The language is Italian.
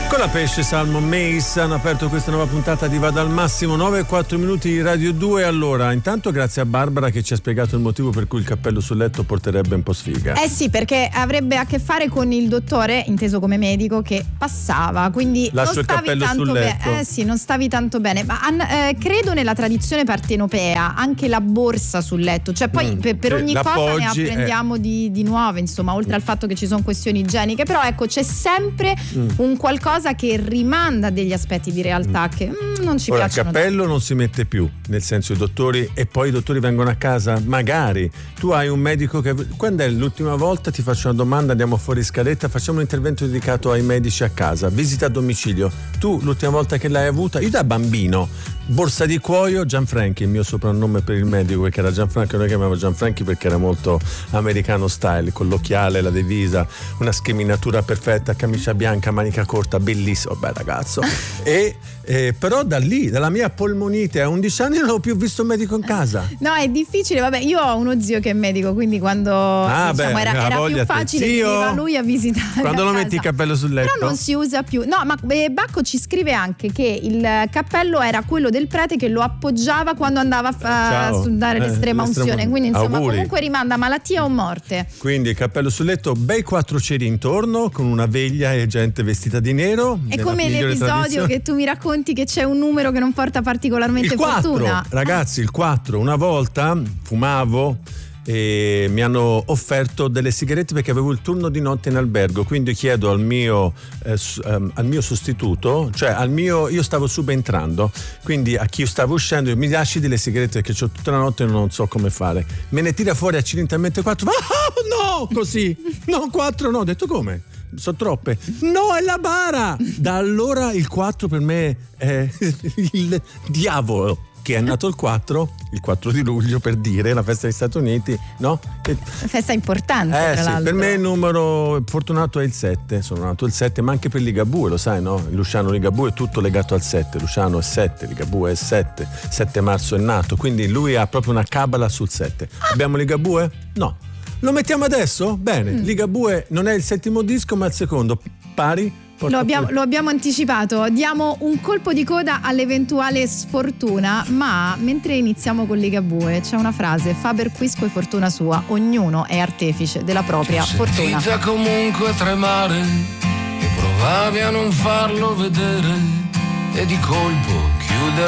Con la Pesce, Salmo, Mace hanno aperto questa nuova puntata di Vado al Massimo, 9:04 di Radio 2. Allora, intanto grazie a Barbara che ci ha spiegato il motivo per cui il cappello sul letto porterebbe un po' sfiga. Sì, perché avrebbe a che fare con il dottore, inteso come medico, che passava, quindi lascio non stavi tanto bene. Sì, non stavi tanto bene, ma credo nella tradizione partenopea anche la borsa sul letto, cioè poi per ogni cosa ne apprendiamo di nuove, insomma, oltre al fatto che ci sono questioni igieniche, però ecco, c'è sempre un qualcosa che rimanda a degli aspetti di realtà che non ci piacciono. Il cappello non si mette più, nel senso i dottori, e poi i dottori vengono a casa, magari tu hai un medico che, quando è l'ultima volta, ti faccio una domanda, andiamo fuori scaletta, facciamo un intervento dedicato ai medici a casa, visita a domicilio, tu l'ultima volta che l'hai avuta, io da bambino, borsa di cuoio, Gianfranchi, il mio soprannome per il medico, perché era Gianfranco, noi chiamavamo Gianfranchi perché era molto americano style, con l'occhiale, la divisa, una schiminatura perfetta, camicia bianca, manica corta, bellissimo, bel ragazzo. Però da lì, dalla mia polmonite a 11 anni, non ho più visto un medico in casa. No, è difficile, vabbè, io ho uno zio che è medico, quindi quando era più facile veniva lui a visitare. Quando a lo casa. Metti il cappello sul letto? Però non si usa più. No, ma Bacco ci scrive anche che il cappello era quello del prete che lo appoggiava quando andava a dare l'estrema unzione, quindi insomma comunque rimanda a malattia o morte. Quindi il cappello sul letto, bei 4 ceri intorno con una veglia e gente vestita di nero. È come l'episodio che tu mi racconti che c'è un numero che non porta particolarmente fortuna. Ragazzi, il 4, una volta fumavo e mi hanno offerto delle sigarette perché avevo il turno di notte in albergo, quindi chiedo al mio sostituto, cioè io stavo subentrando, quindi a chi stavo uscendo, mi lasci delle sigarette perché c'ho tutta la notte e non so come fare. Me ne tira fuori accidentalmente 4, no, così, no, 4 no, ho detto come? Sono troppe. No, è la bara. Da allora il 4 per me è il diavolo, che è nato il 4 di luglio, per dire, la festa degli Stati Uniti, no? Una festa importante, tra l'altro. Per me il numero fortunato è il 7, sono nato il 7, ma anche per Ligabue, lo sai, no? Luciano Ligabue è tutto legato al 7, Luciano è 7, Ligabue è 7 marzo è nato, quindi lui ha proprio una cabala sul 7. Abbiamo Ligabue? No. Lo mettiamo adesso? Bene, Ligabue non è il 7° disco ma il 2º, pari? Lo abbiamo anticipato, diamo un colpo di coda all'eventuale sfortuna, ma mentre iniziamo con Ligabue c'è una frase: Faber quisque fortuna sua, ognuno è artefice della propria fortuna. Sentita comunque tremare e provavi a non farlo vedere e di colpo chiudere